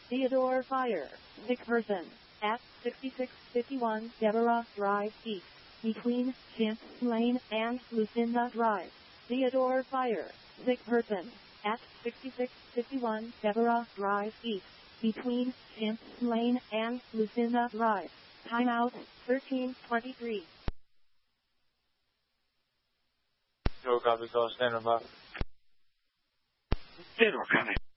Theodore Fire, sick person, at 6651 Deborah Drive East, between Champs Lane and Lucinda Drive. Theodore Fire, sick person, at 6651 Deborah Drive East, between Champs Lane and Lucinda Drive. Timeout, 13:23. Yo, copy, call, standing by. Theodore County.